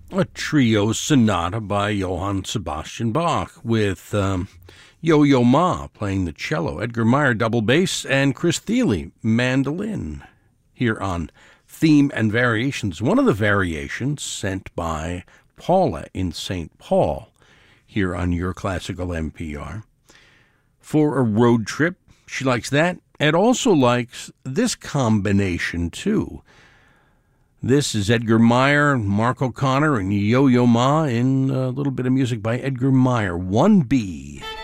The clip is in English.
A trio sonata by Johann Sebastian Bach with Yo-Yo Ma playing the cello, Edgar Meyer double bass, and Chris Thile mandolin here on Theme and Variations. One of the variations sent by Paula in St. Paul here on Your Classical NPR. For a road trip, she likes that and also likes this combination too. This is Edgar Meyer, Mark O'Connor, and Yo-Yo Ma in a little bit of music by Edgar Meyer, 1B.